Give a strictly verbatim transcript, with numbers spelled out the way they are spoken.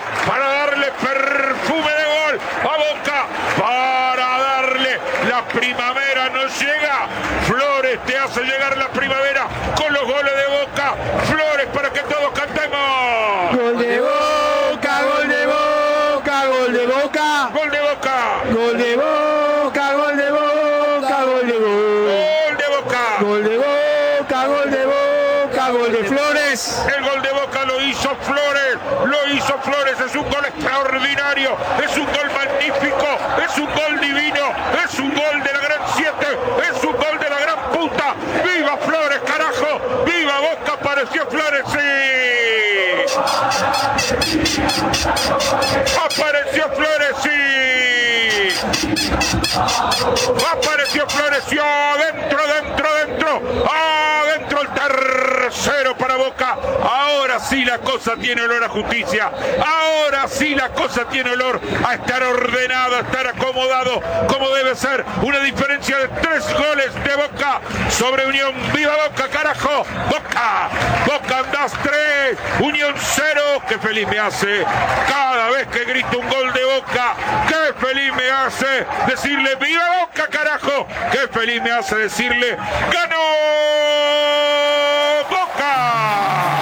para darle perfume de gol a Boca, para darle la primavera. No llega. Flores te hace llegar la primavera con los goles de Boca. Flores para que todos cantemos. Gol de Boca, gol de Boca, gol de Boca. Gol de Boca. Gol de Boca, gol de Boca, gol de Boca. Gol de Boca. Gol de Boca, gol de Boca, gol de Flores. El gol de Boca lo hizo Flores, lo hizo Flores, es un gol extraordinario, es un gol magnífico, es un gol divino, es un gol de la gran siete, es un gol de la gran puta. ¡Viva Flores, carajo! ¡Viva Boca! Apareció Flores, sí. Apareció Flores, sí. Apareció Flores, sí. Adentro, dentro, dentro. Adentro el tercero para Boca. Ahora sí la cosa tiene olor a justicia. Ahora sí la cosa tiene olor a estar ordenado, a estar acomodado como debe ser. Una diferencia de tres goles de Boca sobre Unión. ¡Viva Boca, carajo! ¡Boca! ¡Boca andás tres! ¡Unión cero! ¡Qué feliz me hace cada vez que grito un gol de Boca! ¡Qué feliz me hace decirle ¡viva Boca, carajo! ¡Qué feliz me hace decirle ¡ganó!